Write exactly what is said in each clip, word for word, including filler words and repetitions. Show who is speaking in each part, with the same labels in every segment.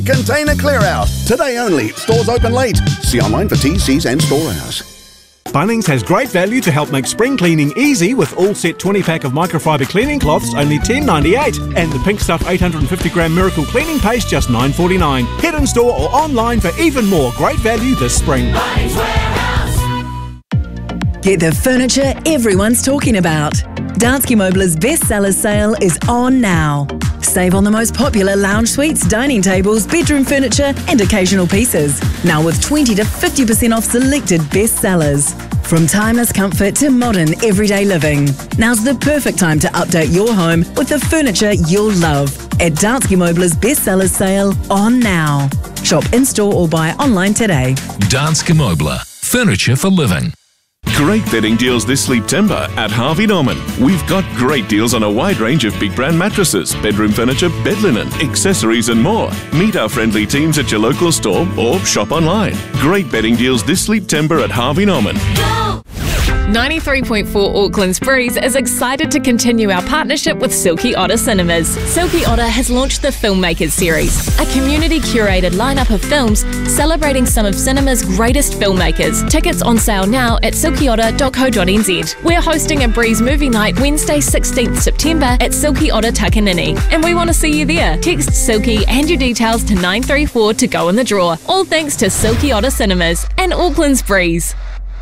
Speaker 1: Container clear out. Today only. Stores open late. See online for T's, C's and store hours.
Speaker 2: Bunnings has great value to help make spring cleaning easy with all set twenty pack of microfiber cleaning cloths only ten ninety-eight and the Pink Stuff eight hundred fifty gram Miracle cleaning paste just nine forty-nine. Head in store or online for even more great value this spring.
Speaker 3: Bunnings Warehouse.
Speaker 4: Get the furniture everyone's talking about. Danske Møbler's bestsellers sale is on now. Save on the most popular lounge suites, dining tables, bedroom furniture and occasional pieces. Now with twenty to fifty percent off selected bestsellers. From timeless comfort to modern everyday living. Now's the perfect time to update your home with the furniture you'll love. At Danske Møbler's bestsellers sale on now. Shop in-store or buy online today.
Speaker 5: Danske Møbler. Furniture for living.
Speaker 6: Great bedding deals this September at Harvey Norman. We've got great deals on a wide range of big brand mattresses, bedroom furniture, bed linen, accessories and more. Meet our friendly teams at your local store or shop online. Great bedding deals this September at Harvey Norman.
Speaker 7: ninety-three point four Auckland's Breeze is excited to continue our partnership with Silky Otter Cinemas. Silky Otter has launched the Filmmakers Series, a community-curated lineup of films celebrating some of cinema's greatest filmmakers. Tickets on sale now at silky otter dot co dot n z. We're hosting a Breeze movie night Wednesday sixteenth September at Silky Otter Takanini, and we want to see you there. Text Silky and your details to nine three four to go in the draw. All thanks to Silky Otter Cinemas and Auckland's Breeze.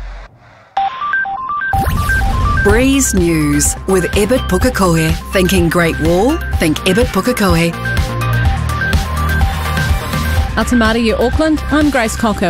Speaker 8: Breeze News with Ebert Pukekohe. Thinking Great Wall? Think Ebert Pukekohe.
Speaker 9: Atamari, Auckland. I'm Grace Cocker.